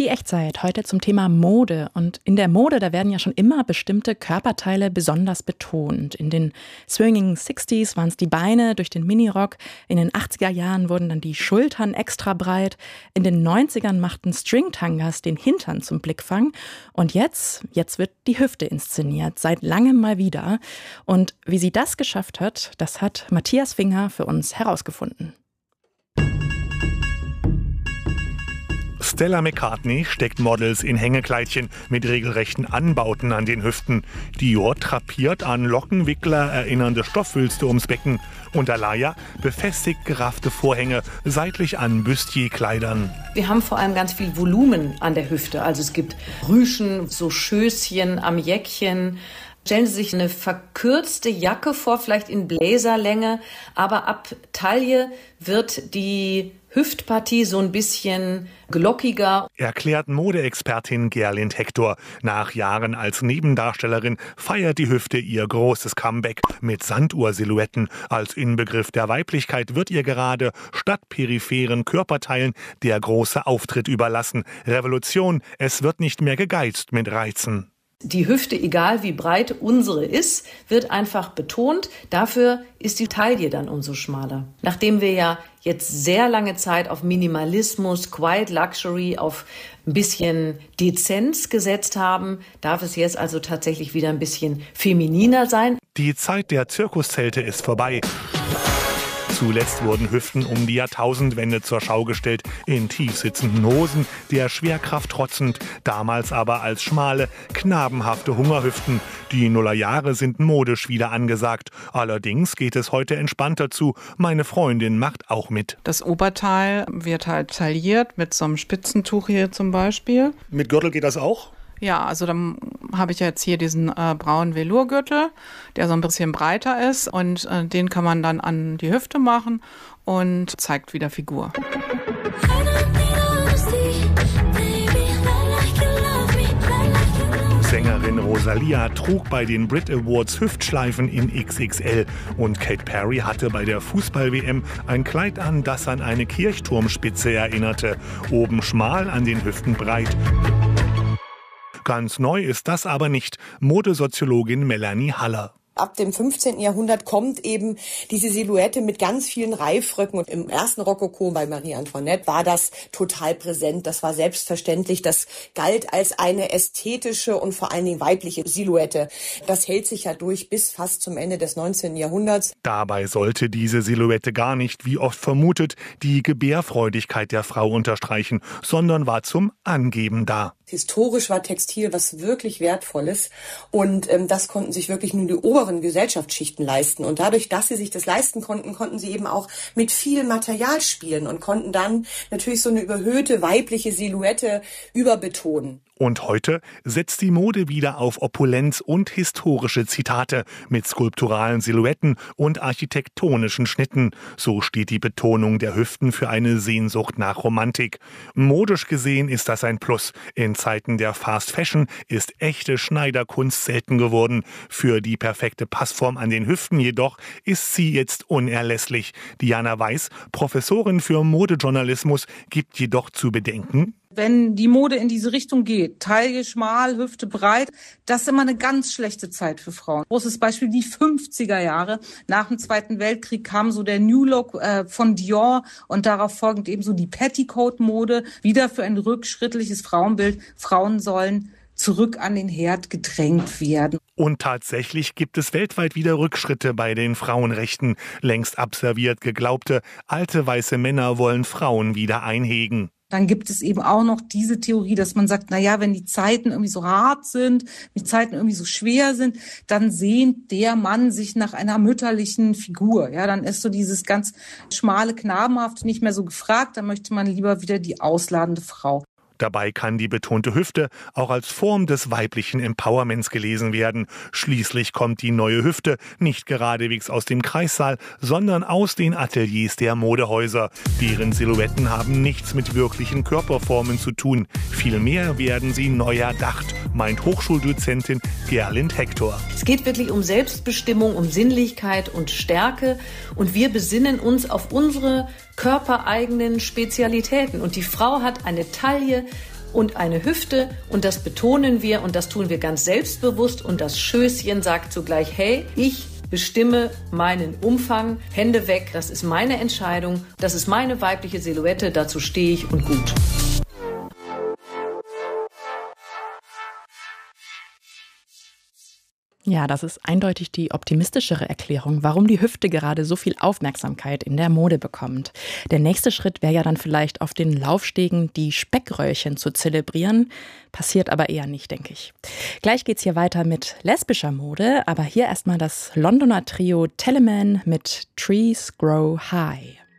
Die Echtzeit, heute zum Thema Mode. Und in der Mode, da werden ja schon immer bestimmte Körperteile besonders betont. In den Swinging 60s waren es die Beine durch den Minirock. In den 80er Jahren wurden dann die Schultern extra breit. In den 90ern machten Stringtangas den Hintern zum Blickfang. Und jetzt wird die Hüfte inszeniert, seit langem mal wieder. Und wie sie das geschafft hat, das hat Matthias Finger für uns herausgefunden. Stella McCartney steckt Models in Hängekleidchen mit regelrechten Anbauten an den Hüften. Dior drapiert an Lockenwickler erinnernde Stoffwülste ums Becken. Und Alaya befestigt geraffte Vorhänge seitlich an Bustier-Kleidern. Wir haben vor allem ganz viel Volumen an der Hüfte. Also es gibt Rüschen, so Schößchen am Jäckchen. Stellen Sie sich eine verkürzte Jacke vor, vielleicht in Bläserlänge, aber ab Taille wird die Hüftpartie so ein bisschen glockiger. Erklärt Modeexpertin Gerlind Hector. Nach Jahren als Nebendarstellerin feiert die Hüfte ihr großes Comeback mit Sanduhr-Silhouetten. Als Inbegriff der Weiblichkeit wird ihr gerade statt peripheren Körperteilen der große Auftritt überlassen. Revolution, es wird nicht mehr gegeizt mit Reizen. Die Hüfte, egal wie breit unsere ist, wird einfach betont. Dafür ist die Taille dann umso schmaler. Nachdem wir ja jetzt sehr lange Zeit auf Minimalismus, Quiet Luxury, auf ein bisschen Dezenz gesetzt haben, darf es jetzt also tatsächlich wieder ein bisschen femininer sein. Die Zeit der Zirkuszelte ist vorbei. Zuletzt wurden Hüften um die Jahrtausendwende zur Schau gestellt, in tiefsitzenden Hosen, der Schwerkraft trotzend, damals aber als schmale, knabenhafte Hungerhüften. Die Nullerjahre sind modisch wieder angesagt. Allerdings geht es heute entspannter zu. Meine Freundin macht auch mit. Das Oberteil wird halt tailliert mit so einem Spitzentuch hier zum Beispiel. Mit Gürtel geht das auch? Ja, also dann habe ich jetzt hier diesen braunen Velourgürtel, der so ein bisschen breiter ist und den kann man dann an die Hüfte machen und zeigt wieder Figur. Sängerin Rosalia trug bei den Brit Awards Hüftschleifen in XXL und Katy Perry hatte bei der Fußball-WM ein Kleid an, das an eine Kirchturmspitze erinnerte, oben schmal, an den Hüften breit. Ganz neu ist das aber nicht. Modesoziologin Melanie Haller. Ab dem 15. Jahrhundert kommt eben diese Silhouette mit ganz vielen Reifröcken. Und im ersten Rokoko bei Marie Antoinette war das total präsent. Das war selbstverständlich. Das galt als eine ästhetische und vor allen Dingen weibliche Silhouette. Das hält sich ja durch bis fast zum Ende des 19. Jahrhunderts. Dabei sollte diese Silhouette gar nicht, wie oft vermutet, die Gebärfreudigkeit der Frau unterstreichen, sondern war zum Angeben da. Historisch war Textil was wirklich Wertvolles und das konnten sich wirklich nur die oberen Gesellschaftsschichten leisten. Und dadurch, dass sie sich das leisten konnten, konnten sie eben auch mit viel Material spielen und konnten dann natürlich so eine überhöhte weibliche Silhouette überbetonen. Und heute setzt die Mode wieder auf Opulenz und historische Zitate mit skulpturalen Silhouetten und architektonischen Schnitten. So steht die Betonung der Hüften für eine Sehnsucht nach Romantik. Modisch gesehen ist das ein Plus. In Zeiten der Fast Fashion ist echte Schneiderkunst selten geworden. Für die perfekte Passform an den Hüften jedoch ist sie jetzt unerlässlich. Diana Weiß, Professorin für Modejournalismus, gibt jedoch zu bedenken: Wenn die Mode in diese Richtung geht, Taille schmal, Hüfte breit, das ist immer eine ganz schlechte Zeit für Frauen. Großes Beispiel die 50er Jahre. Nach dem Zweiten Weltkrieg kam so der New Look von Dior und darauf folgend eben so die Petticoat-Mode, wieder für ein rückschrittliches Frauenbild. Frauen sollen zurück an den Herd gedrängt werden. Und tatsächlich gibt es weltweit wieder Rückschritte bei den Frauenrechten. Längst abserviert geglaubte, alte weiße Männer wollen Frauen wieder einhegen. Dann gibt es eben auch noch diese Theorie, dass man sagt, wenn die Zeiten irgendwie so hart sind, die Zeiten irgendwie so schwer sind, dann sehnt der Mann sich nach einer mütterlichen Figur. Ja, dann ist so dieses ganz schmale, knabenhafte nicht mehr so gefragt, dann möchte man lieber wieder die ausladende Frau. Dabei kann die betonte Hüfte auch als Form des weiblichen Empowerments gelesen werden. Schließlich kommt die neue Hüfte nicht geradewegs aus dem Kreissaal, sondern aus den Ateliers der Modehäuser. Deren Silhouetten haben nichts mit wirklichen Körperformen zu tun. Vielmehr werden sie neu erdacht, meint Hochschuldozentin Gerlind Hector. Es geht wirklich um Selbstbestimmung, um Sinnlichkeit und Stärke. Und wir besinnen uns auf unsere körpereigenen Spezialitäten. Und die Frau hat eine Taille, und eine Hüfte und das betonen wir und das tun wir ganz selbstbewusst und das Schößchen sagt zugleich, hey, ich bestimme meinen Umfang, Hände weg, das ist meine Entscheidung, das ist meine weibliche Silhouette, dazu stehe ich und gut. Ja, das ist eindeutig die optimistischere Erklärung, warum die Hüfte gerade so viel Aufmerksamkeit in der Mode bekommt. Der nächste Schritt wäre ja dann vielleicht auf den Laufstegen die Speckröllchen zu zelebrieren. Passiert aber eher nicht, denke ich. Gleich geht's hier weiter mit lesbischer Mode, aber hier erstmal das Londoner Trio Teleman mit Trees Grow High.